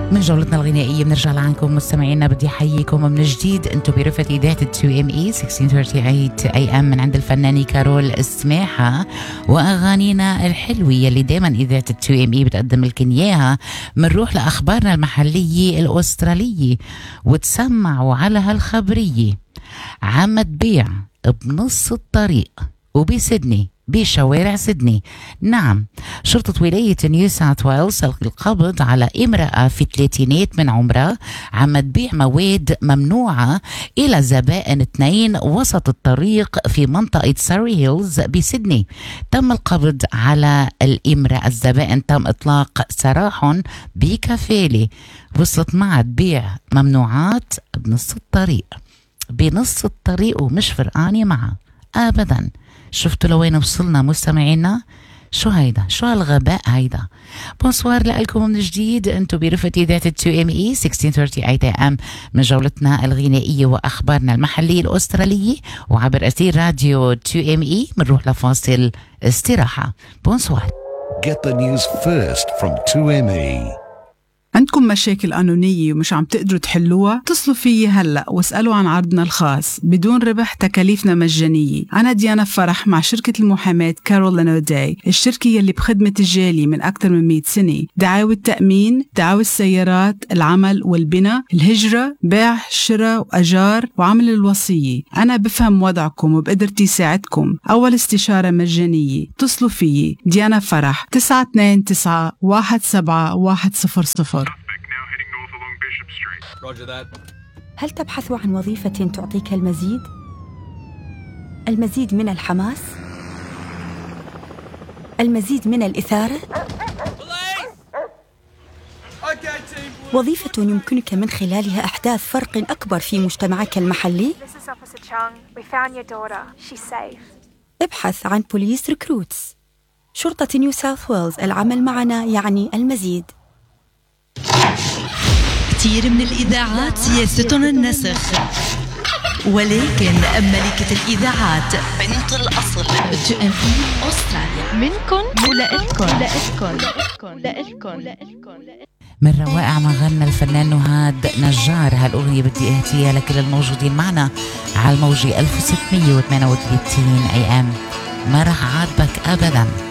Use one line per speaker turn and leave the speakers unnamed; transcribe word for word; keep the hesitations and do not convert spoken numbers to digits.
من جولتنا الغنائية بنرجع لعنكم مستمعينا. بدي أحييكم من جديد. أنتم برفقة إذاعة تو إم إي ستة ثلاثين وثمانين إيه إم من عند الفنانة كارول السماحة، وأغانينا الحلوة اللي دايما إذاعة تو إم إي بتقدم لكم إياها. منروح لأخبارنا المحلية الأسترالية وتسمعوا على هالخبرية. عم تبيع بنص الطريق وبسيدني بشوارع سيدني. نعم، شرطة ولاية نيو ساوث ويلز القبض على امرأة في الثلاثينات من عمرها عم تبيع مواد ممنوعة إلى زبائن اثنين وسط الطريق في منطقة ساري هيلز بسيدني. تم القبض على الامرأة. الزبائن تم إطلاق سراحهم بكفالة. وصلت معها تبيع ممنوعات بنص الطريق بنص الطريق ومش فرقانة معها أبداً. شفتوا لوين وصلنا مستمعينا؟ شو هيدا؟ شو هالغباء هيدا؟ بونسوار لكم من جديد. انتو برفقة إذاعة تو إم إي ستة ثلاثين وثمانين إيه إم من جولتنا الغنائية وأخبارنا المحلية الأسترالية وعبر أثير راديو تو إم إي. منروح لفاصل استراحة. بونسوار.
Get the news first from تو إم إي.
عندكم مشاكل قانونية ومش عم تقدروا تحلوها؟ اتصلوا فيي هلأ واسألوا عن عرضنا الخاص بدون ربح، تكاليفنا مجانية. أنا ديانا فرح مع شركة المحاماة كارول أوداي، الشركة يلي بخدمة الجالي من أكثر من مئة سنة. دعاوى التأمين، دعاوى السيارات، العمل والبناء، الهجرة، بيع، شراء وأجار، وعمل الوصية. أنا بفهم وضعكم وبقدرتي ساعدكم. أول استشارة مجانية. اتصلوا فيي ديانا فرح تسعة اثنين تسعة واحد سبعة واحد صفر صفر.
هل تبحث عن وظيفة تعطيك المزيد؟ المزيد من الحماس؟ المزيد من الإثارة؟ وظيفة يمكنك من خلالها إحداث فرق أكبر في مجتمعك المحلي؟ ابحث عن بوليس ريكروتس. شرطة نيو ساوث ويلز، العمل معنا يعني المزيد.
كثير من الإذاعات سياستهم النسخ، ولكن ملكة الإذاعات بنت الأصل تو إم إي أستراليا. منكن ولإلكن لإلكن لإلكن.
من روائع ما غنى الفنان نهاد نجار هالأغنية بدي أهديها لكل الموجودين معنا على الموجة ألف وستمية وثمانية وثلاثين إيه إم. ما رح عاتبك أبداً.